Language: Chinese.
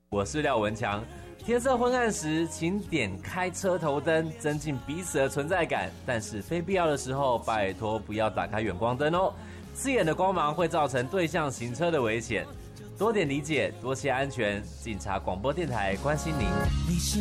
我是廖文强。天色昏暗时，请点开车头灯，增进彼此的存在感。但是非必要的时候，拜托不要打开远光灯哦。刺眼的光芒会造成对向行车的危险。多点理解，多些安全。警察广播电台关心您。